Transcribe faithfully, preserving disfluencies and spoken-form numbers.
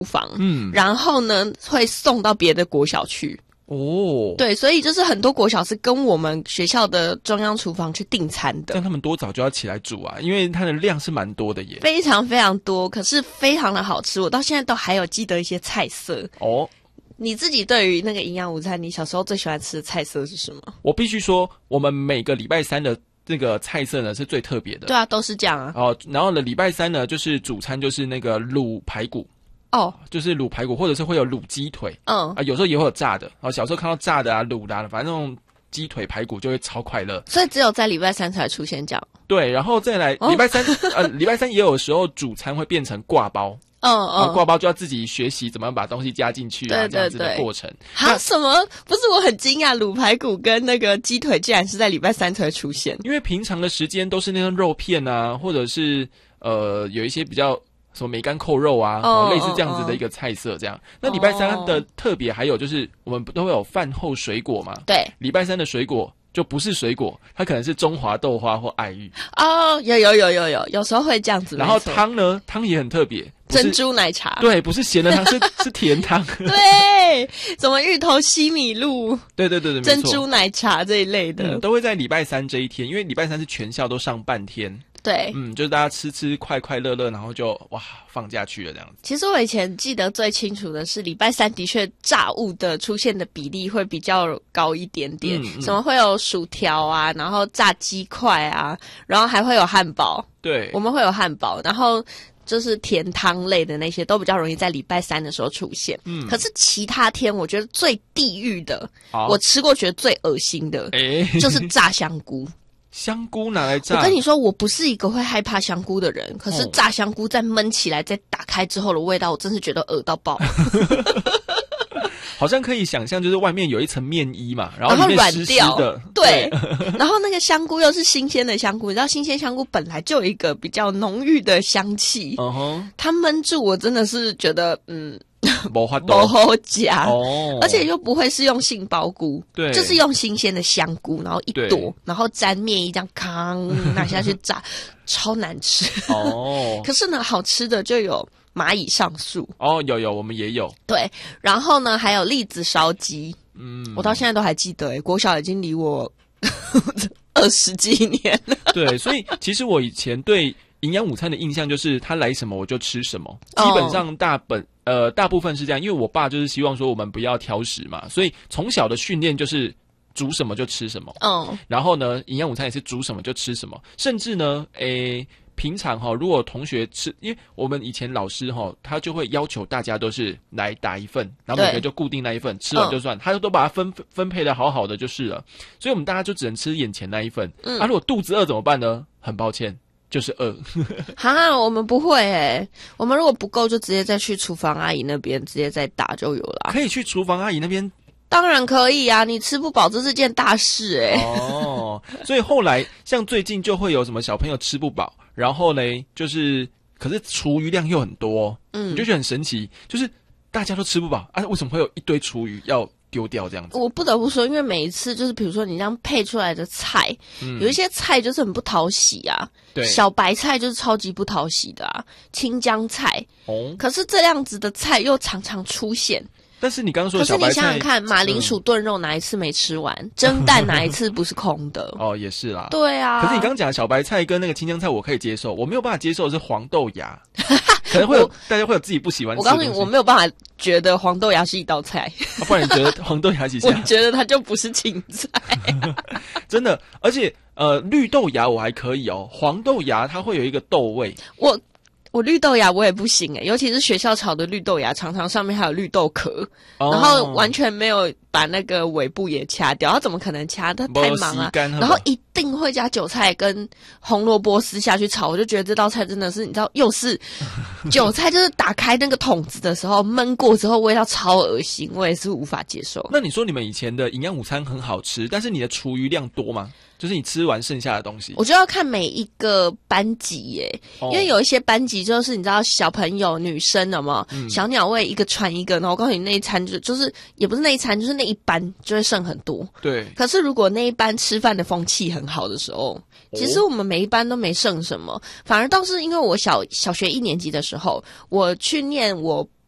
房，嗯，然后呢会送到别的国小去。哦，对，所以就是很多国小是跟我们学校的中央厨房去订餐的。 但他们多早就要起来煮啊，因为它的量是蛮多的耶， 非常非常多，可是非常的好吃，我到现在都还有记得一些菜色。哦，你自己对于那个营养午餐，你小时候最喜欢吃的菜色是什么？ 我必须说，我们每个礼拜三的这个菜色呢是最特别的。 对啊，都是这样啊。 哦，然后呢，礼拜三呢就是主餐就是那个卤排骨。哦，就是卤排骨，或者是会有卤鸡腿，嗯啊，有时候也会有炸的。然后小时候看到炸的啊、卤的啊，反正那种鸡腿排骨就会超快乐。 所以只有在礼拜三才出现这样。 对，然后再来礼拜三，哦、呃，礼拜三也有时候主餐会变成挂包。嗯嗯，挂包就要自己学习怎么样把东西加进去啊，对对对，这样子的过程。 啊，什么？不是，我很惊讶，卤排骨跟那个鸡腿竟然是在礼拜三才会出现。 因为平常的时间都是那种肉片啊，或者是呃有一些比较。什么梅干扣肉啊，哦，类似这样子的一个菜色，这样。哦、那礼拜三的特别还有就是，我们都会有饭后水果嘛。 对， 礼拜三的水果就不是水果，它可能是中华豆花或爱玉。 哦，有有有有有，有时候会这样子。 然后汤呢，汤也很特别， 珍珠奶茶。 对，不是咸的汤，是是甜汤。 对，什么芋头西米露。 对对对对， 珍珠奶茶这一类的， 嗯，都会在礼拜三这一天，因为礼拜三是全校都上半天。 对， 嗯，就是大家吃吃快快乐乐，然后就哇放假去了这样子。 其实我以前记得最清楚的是，礼拜三的确炸物的出现的比例会比较高一点点，嗯嗯、什么会有薯条啊，然后炸鸡块啊，然后还会有汉堡。 对， 我们会有汉堡，然后就是甜汤类的那些都比较容易在礼拜三的时候出现。嗯，可是其他天我觉得最地狱的，我吃过觉得最恶心的，欸、就是炸香菇。 香菇拿来炸， 我跟你说，我不是一个会害怕香菇的人，可是炸香菇在焖起来、再打开之后的味道，我真是觉得恶到爆。 好像可以想象，就是外面有一层面衣嘛，然后里面湿湿的， 对，然后那个香菇又是新鲜的香菇，你知道新鲜香菇本来就有一个比较浓郁的香气，嗯哼，它焖住我真的是觉得，嗯。 没法不好夹，哦，而且又不会是用杏鲍菇，对，就是用新鲜的香菇，然后一朵，然后沾面衣这样康拿下去炸，超难吃哦。可是呢，好吃的就有蚂蚁上树哦，有有我们也有， 对，然后呢还有栗子烧鸡，嗯，我到现在都还记得，诶，国小已经离我二十几年了， 对，所以其实我以前对营养午餐的印象就是他来什么我就吃什么，基本上大本。呃，大部分是这样，因为我爸就是希望说我们不要挑食嘛，所以从小的训练就是煮什么就吃什么。嗯，然后呢，营养午餐也是煮什么就吃什么，甚至呢，诶，平常哈，如果同学吃，因为我们以前老师哈，他就会要求大家都是来打一份，然后每个就固定那一份，吃完就算，他都把它分分配的好好的就是了，所以我们大家就只能吃眼前那一份。嗯，啊，如果肚子饿怎么办呢？很抱歉。就是饿， 哈，我们不会诶、欸，我们如果不够就直接再去厨房阿姨那边直接再打就有了。 可以去厨房阿姨那边？ 当然可以啊，你吃不饱这是件大事诶、欸。 哦，所以后来像最近就会有什么小朋友吃不饱，然后呢就是可是厨余量又很多，嗯，你就觉得很神奇，就是大家都吃不饱啊，为什么会有一堆厨余要丢掉这样子？ 我不得不说，因为每一次就是比如说你这样配出来的菜，嗯、有一些菜就是很不讨喜啊。对，小白菜就是超级不讨喜的啊，青江菜。哦，可是这样子的菜又常常出现。 但是你刚刚说的小白菜， 可是你想想看，马铃薯炖肉哪一次没吃完？嗯、蒸蛋哪一次不是空的？ 哦，也是啦。 对啊。 可是你刚刚讲的小白菜跟那个青江菜，我可以接受，我没有办法接受的是黄豆芽。可能会有大家会有自己不喜欢吃的东西。 我告诉你，我没有办法觉得黄豆芽是一道菜。 啊、不然你觉得黄豆芽几下？ 我觉得它就不是青菜、啊。 真的，而且呃，绿豆芽我还可以哦，黄豆芽它会有一个豆味。 我。我绿豆芽我也不行诶、欸，尤其是学校炒的绿豆芽，常常上面还有绿豆壳，哦、然后完全没有把那个尾部也掐掉，他怎么可能掐？他太忙啊！然后一定会加韭菜跟红萝卜丝下去炒，我就觉得这道菜真的是，你知道，又是韭菜，就是打开那个桶子的时候焖过之后，味道超恶心，我也是无法接受。 那你说你们以前的营养午餐很好吃，但是你的厨余量多吗？就是你吃完剩下的东西， 我就要看每一个班级耶，哦、因为有一些班级就是你知道小朋友女生有没有、嗯、小鸟胃一个传一个，然后我告诉你那一餐就就是也不是那一餐，就是那一班就会剩很多。 对。 可是如果那一班吃饭的风气很好的时候，其实我们每一班都没剩什么，反而倒是因为我小小学一年级的时候，我去念我